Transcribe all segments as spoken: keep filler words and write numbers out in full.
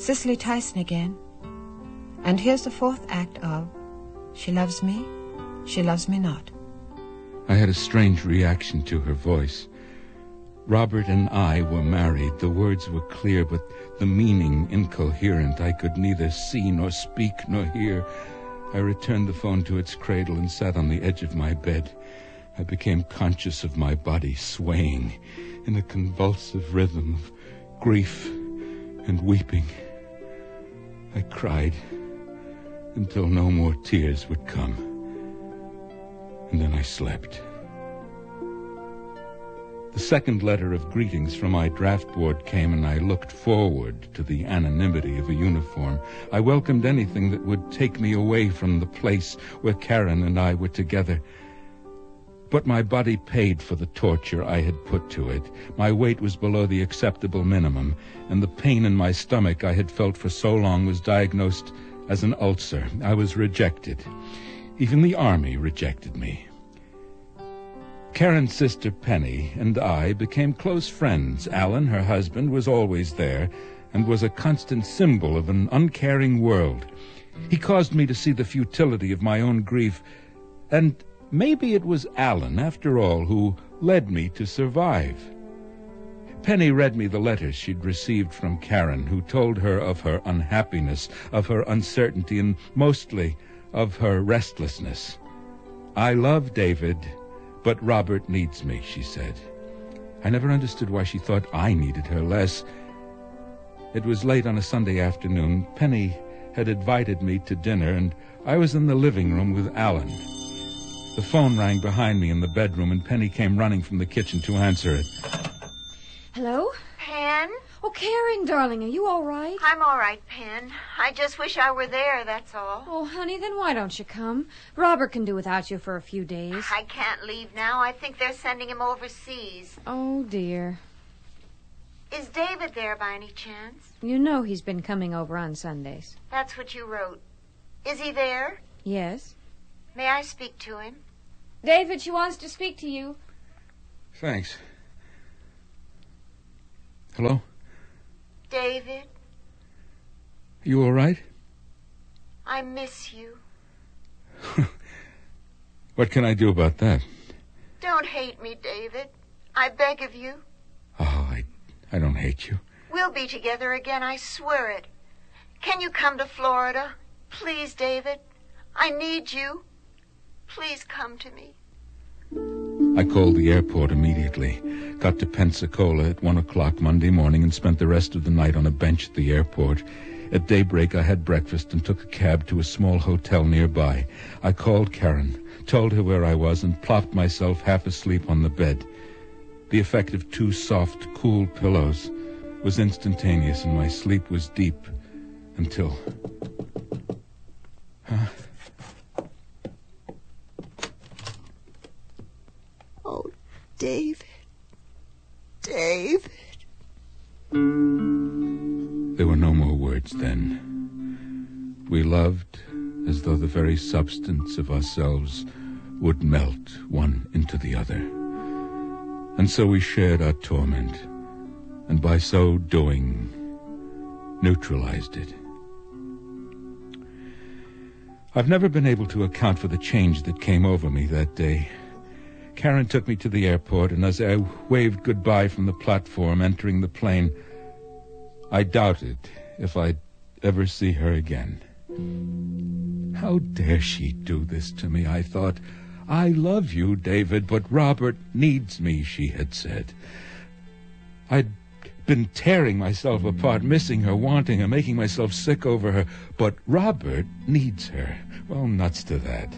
Cicely Tyson again. And here's the fourth act of She Loves Me, She Loves Me Not. I had a strange reaction to her voice. Robert and I were married. The words were clear, but the meaning incoherent. I could neither see nor speak nor hear. I returned the phone to its cradle and sat on the edge of my bed. I became conscious of my body swaying in a convulsive rhythm of grief and weeping. I cried until no more tears would come. And then I slept. The second letter of greetings from my draft board came, and I looked forward to the anonymity of a uniform. I welcomed anything that would take me away from the place where Karen and I were together. But my body paid for the torture I had put to it. My weight was below the acceptable minimum, and the pain in my stomach I had felt for so long was diagnosed as an ulcer. I was rejected. Even the army rejected me. Karen's sister Penny and I became close friends. Alan, her husband, was always there and was a constant symbol of an uncaring world. He caused me to see the futility of my own grief, and maybe it was Alan, after all, who led me to survive. Penny read me the letters she'd received from Karen, who told her of her unhappiness, of her uncertainty, and mostly of her restlessness. I love David, but Robert needs me, she said. I never understood why she thought I needed her less. It was late on a Sunday afternoon. Penny had invited me to dinner, and I was in the living room with Alan. The phone rang behind me in the bedroom, and Penny came running from the kitchen to answer it. Hello? Pen? Oh, Karen, darling, are you all right? I'm all right, Pen. I just wish I were there, that's all. Oh, honey, then why don't you come? Robert can do without you for a few days. I can't leave now. I think they're sending him overseas. Oh, dear. Is David there by any chance? You know he's been coming over on Sundays. That's what you wrote. Is he there? Yes. May I speak to him? David, she wants to speak to you. Thanks. Hello? David? You all right? I miss you. What can I do about that? Don't hate me, David. I beg of you. Oh, I, I don't hate you. We'll be together again, I swear it. Can you come to Florida? Please, David. I need you. Please come to me. I called the airport immediately, got to Pensacola at one o'clock Monday morning, and spent the rest of the night on a bench at the airport. At daybreak, I had breakfast and took a cab to a small hotel nearby. I called Karen, told her where I was, and plopped myself half asleep on the bed. The effect of two soft, cool pillows was instantaneous, and my sleep was deep until... Huh? Oh, David. David. There were no more words then. We loved as though the very substance of ourselves would melt one into the other. And so we shared our torment, and by so doing, neutralized it. I've never been able to account for the change that came over me that day. Karen took me to the airport, and as I waved goodbye from the platform entering the plane, I doubted if I'd ever see her again. How dare she do this to me, I thought. I love you, David, but Robert needs me, she had said. I'd been tearing myself apart, missing her, wanting her, making myself sick over her, but Robert needs her. Well, nuts to that.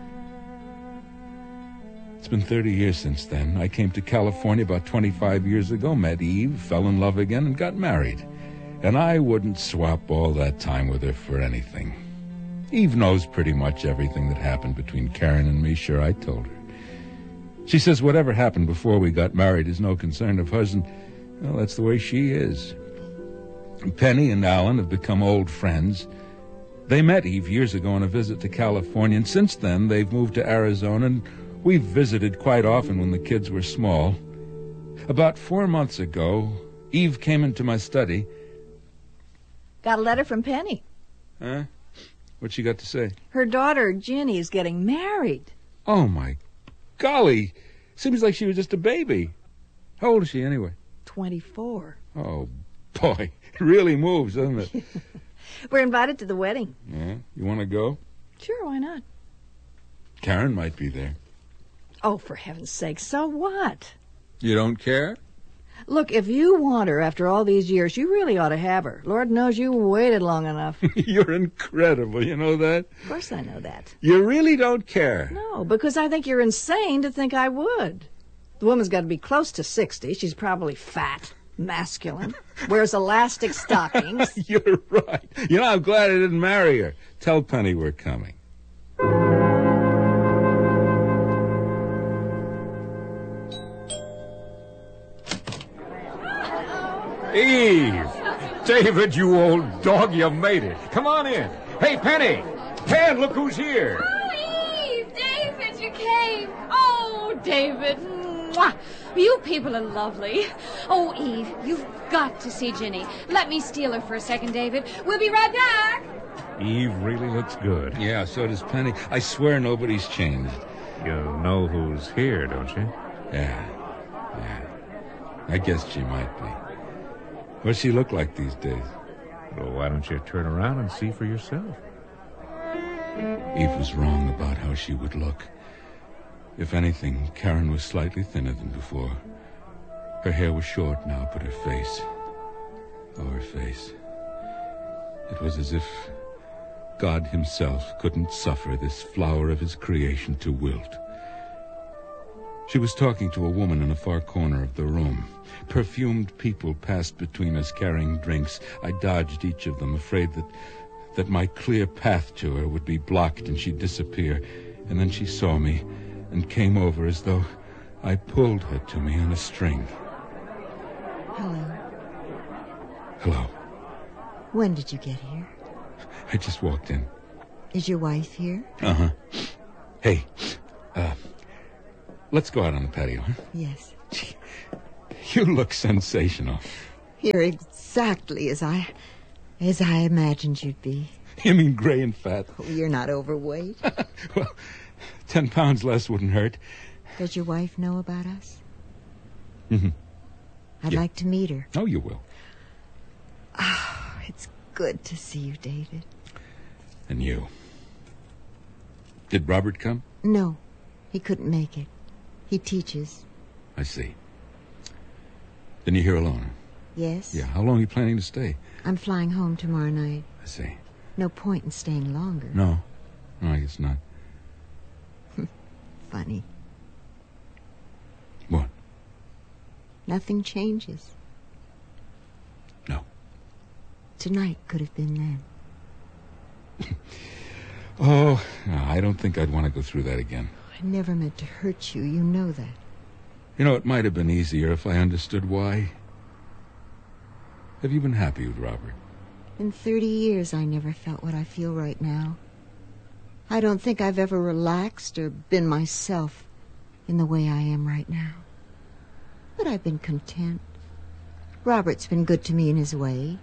It's been thirty years since then. I came to California about twenty-five years ago, met Eve, fell in love again, and got married. And I wouldn't swap all that time with her for anything. Eve knows pretty much everything that happened between Karen and me. Sure, I told her. She says whatever happened before we got married is no concern of hers, and, well, that's the way she is. Penny and Alan have become old friends. They met Eve years ago on a visit to California, and since then they've moved to Arizona, and we've visited quite often when the kids were small. About four months ago, Eve came into my study. Got a letter from Penny. Huh? What's she got to say? Her daughter, Ginny, is getting married. Oh, my golly. Seems like she was just a baby. How old is she, anyway? twenty-four. Oh, boy. It really moves, doesn't it? We're invited to the wedding. Yeah? You want to go? Sure, why not? Karen might be there. Oh, for heaven's sake, so what? You don't care? Look, if you want her after all these years, you really ought to have her. Lord knows you waited long enough. You're incredible, you know that? Of course I know that. You really don't care? No, because I think you're insane to think I would. The woman's got to be close to sixty. She's probably fat, masculine, wears elastic stockings. You're right. You know, I'm glad I didn't marry her. Tell Penny we're coming. Eve! David, you old dog, you made it. Come on in. Hey, Penny! Pen, look who's here. Oh, Eve! David, you came. Oh, David. Mwah. You people are lovely. Oh, Eve, you've got to see Ginny. Let me steal her for a second, David. We'll be right back. Eve really looks good. Yeah, so does Penny. I swear nobody's changed. You know who's here, don't you? Yeah, yeah. I guess she might be. What's she look like these days? Well, why don't you turn around and see for yourself? Eve was wrong about how she would look. If anything, Karen was slightly thinner than before. Her hair was short now, but her face... Oh, her face. It was as if God himself couldn't suffer this flower of his creation to wilt. She was talking to a woman in a far corner of the room. Perfumed people passed between us carrying drinks. I dodged each of them, afraid that that my clear path to her would be blocked and she'd disappear. And then she saw me and came over as though I pulled her to me on a string. Hello. Hello. When did you get here? I just walked in. Is your wife here? Uh-huh. Hey, uh, let's go out on the patio, huh? Yes. You look sensational. You're exactly as I... as I imagined you'd be. You mean gray and fat? Oh, you're not overweight. Well, ten pounds less wouldn't hurt. Does your wife know about us? Mm-hmm. I'd Yeah. like to meet her. Oh, you will. Oh, it's good to see you, David. And you. Did Robert come? No, he couldn't make it. He teaches. I see. Then you're here alone? Yes? Yeah. How long are you planning to stay? I'm flying home tomorrow night. I see. No point in staying longer. No. No, I guess not. Funny. What? Nothing changes. No. Tonight could have been then. Oh, no, I don't think I'd want to go through that again. I never meant to hurt you. You know that. You know, it might have been easier if I understood why. Have you been happy with Robert? In thirty years, I never felt what I feel right now. I don't think I've ever relaxed or been myself in the way I am right now. But I've been content. Robert's been good to me in his way.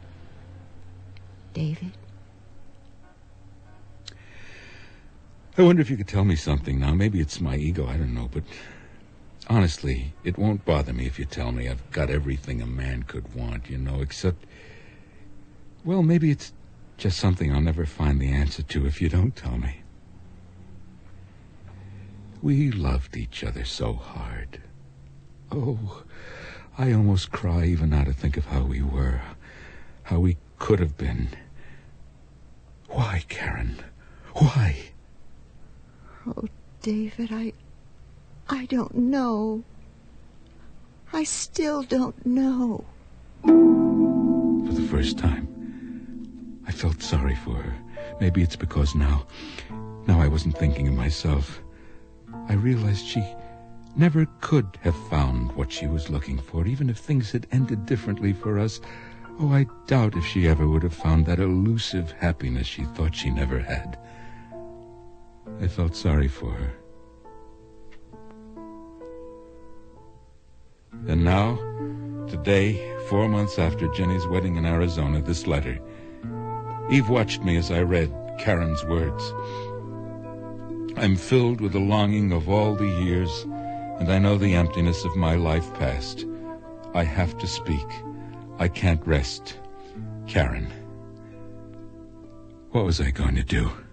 David? I wonder if you could tell me something now. Maybe it's my ego, I don't know, but honestly, it won't bother me if you tell me I've got everything a man could want, you know, except, well, maybe it's just something I'll never find the answer to if you don't tell me. We loved each other so hard. Oh, I almost cry even now to think of how we were, how we could have been. Why, Karen? Why? Oh, David, I... I don't know. I still don't know. For the first time, I felt sorry for her. Maybe it's because now, now I wasn't thinking of myself. I realized she never could have found what she was looking for, even if things had ended differently for us. Oh, I doubt if she ever would have found that elusive happiness she thought she never had. I felt sorry for her. And now, today, four months after Jenny's wedding in Arizona, this letter. Eve watched me as I read Karen's words. I'm filled with the longing of all the years, and I know the emptiness of my life past. I have to speak. I can't rest. Karen. What was I going to do?